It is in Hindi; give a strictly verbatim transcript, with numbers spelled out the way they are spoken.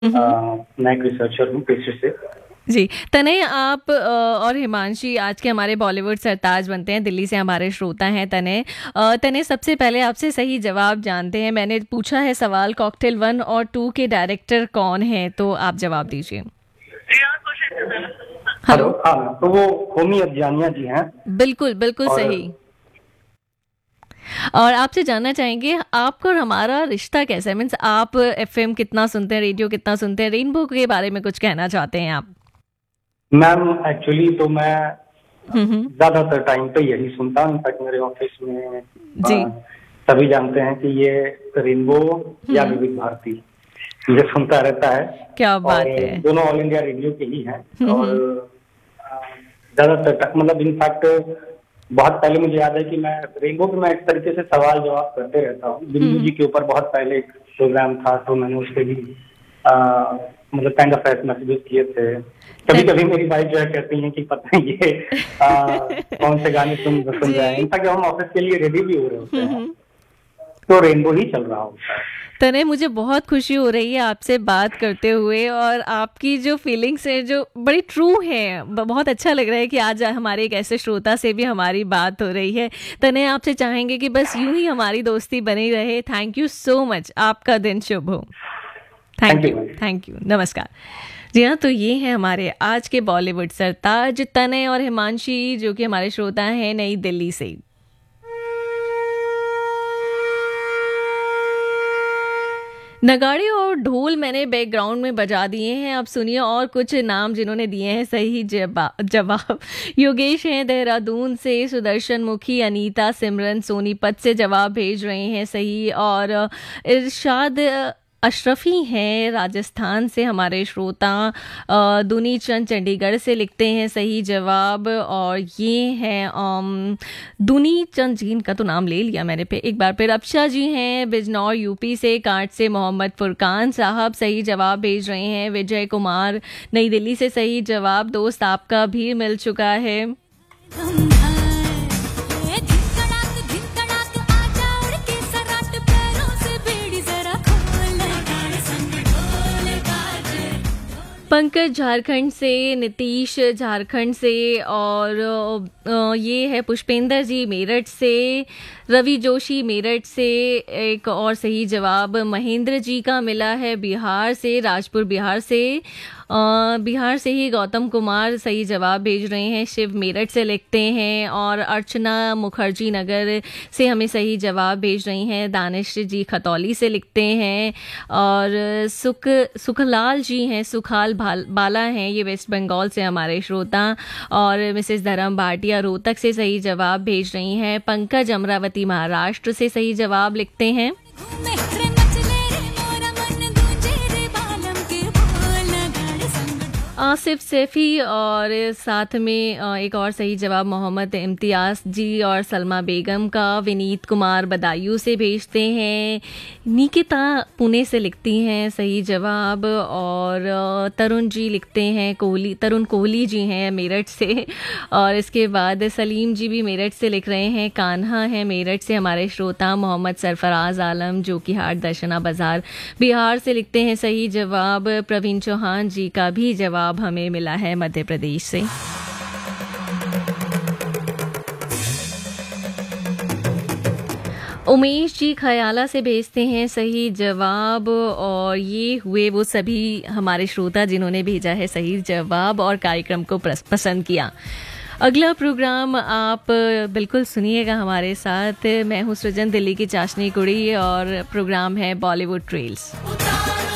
हुँ, हुँ। अ, मैं एक रिसर्चर हूँ पेशे से। जी, तनय आप अ, और हिमांशी आज के हमारे बॉलीवुड सरताज बनते हैं, दिल्ली से हमारे श्रोता हैं तनय। अ, तनय सबसे पहले आपसे सही जवाब जानते हैं, मैंने पूछा है सवाल कॉकटेल वन और टू के डायरेक्टर कौन हैं? तो आप जवाब दीजिए। Hello, hello? हाँ, तो वो होमी अफजानिया जी हैं। बिल्कुल, बिल्कुल और सही। और आपसे जानना चाहेंगे आपका और हमारा रिश्ता कैसा है? मीन्स आप एफएम कितना सुनते हैं, रेडियो कितना सुनते हैं? रेनबो के बारे में कुछ कहना चाहते हैं आप? मैम एक्चुअली तो मैं हुँ, हुँ। ज़्यादातर टाइम पे यही सुनता हूँ। इनफैक्ट मेरे ऑफिस में अ, जी। सभी जानते हैं कि ये रेनबो या हुँ। विविध भारती ये सुनता रहता है क्या और बात है! दोनों ऑल इंडिया रेडियो के ही हैं। हुँ, और हुँ। अ, ज़्यादातर ट मतलब इनफैक्ट बहुत पहले मुझे याद है कि मैं रेनबो पे मैं इस तरीके से सवाल-जवाब करते रहता हूँ। हुँ, बिंदु जी हुँ। के ऊपर बहुत पहले एक प्रोग्राम था, तो मैंने उसपे भी अ, मतलब काइंड ऑफ ऐसे मैसेजेस किए थे। तन कभी-कभी मेरी वाइफ जो है कहती हैं कि पता नहीं ये अ, कौन से गाने सुन सुन रहे हैं। जी। इनफैक्ट जब हम ऑफिस के लिए रेडी भी हो रहे होते हुँ, हैं, हुँ। तो रेनबो ही चल रहा होता है। तनय मुझे बहुत खुशी हो रही है आपसे बात करते हुए और आपकी जो फीलिंग्स है जो बड़ी ट्रू हैं। ब बहुत अच्छा लग रहा है कि आज हमारे एक ऐसे श्रोता से भी हमारी बात हो रही है। तनय आपसे चाहेंगे कि बस यूँ ही हमारी दोस्ती बनी रहे। Thank you so much. आपका दिन शुभ हो। Thank thank you you, ma'am. Thank you. नमस्कार। जी हाँ, तो ये हैं हमारे आज के बॉलीवुड सरताज तनय और हिमांशी जो कि हमारे श्रोता हैं नई दिल्ली से। नगाड़े और ढोल मैंने बैकग्राउंड में बजा दिए हैं। अब सुनिए और कुछ नाम जिन्होंने दिए हैं सही जबा जवाब। योगेश हैं देहरादून से, सुदर्शन मुखी, अनीता, सिमरन सोनीपत से जवाब भेज रहे हैं सही और इरशाद अशरफी हैं राजस्थान से हमारे श्रोता। अ, दुनी चंद चंडीगढ़ से लिखते हैं सही जवाब और ये हैं अम, दुनी चंद जी का तो नाम ले लिया मैंने पे एक बार फिर। अफशा जी हैं बिजनौर यूपी से, कांट से मोहम्मद फुरकान साहब सही जवाब भेज रहे हैं। विजय कुमार नई दिल्ली से सही जवाब। दोस्त आपका भी मिल चुका है। पंकज झारखंड से, नीतीश झारखंड से और अ, ये है पुष्पेंद्र जी मेरठ से, रवि जोशी मेरठ से। एक और सही जवाब महेंद्र जी का मिला है बिहार से, राजपुर बिहार से। अ, बिहार से ही गौतम कुमार सही जवाब भेज रहे हैं, शिव मेरठ से लिखते हैं और अर्चना मुखर्जी नगर से हमें सही जवाब भेज रही हैं। दानिश जी खतौली से लिखते हैं और सुख सुखलाल जी हैं, सुखाल भाल बाला हैं, ये वेस्ट बंगाल से हमारे श्रोता। और मिसेस धर्म भाटिया रोहतक से सही जवाब भेज रही हैं। पंकज अमरावती महाराष्ट्र से सही जवाब लिखते हैं। आसिफ सैफी और साथ में अ, एक और सही जवाब मोहम्मद इम्तियाज जी और सलमा बेगम का। विनीत कुमार बदायूं से भेजते हैं। निकिता पुणे से लिखती हैं सही जवाब और अ, तरुण जी लिखते हैं, कोहली तरुण कोहली जी हैं मेरठ से। और इसके बाद सलीम जी भी मेरठ से लिख रहे हैं। कान्हा है मेरठ से हमारे श्रोता। मोहम्मद सरफराज आलम जो कि हाट दर्शना बाजार बिहार से लिखते हैं सही जवाब। प्रवीण चौहान जी का भी जवाब हमें मिला है मध्य प्रदेश से। उमेश जी खयाला से भेजते हैं सही जवाब और ये हुए वो सभी हमारे श्रोता जिन्होंने भेजा है सही जवाब और कार्यक्रम को पसंद किया। अगला प्रोग्राम आप बिल्कुल सुनिएगा हमारे साथ। मैं हूँ सृजन, दिल्ली की चाशनी कुड़ी और प्रोग्राम है बॉलीवुड ट्रेल्स।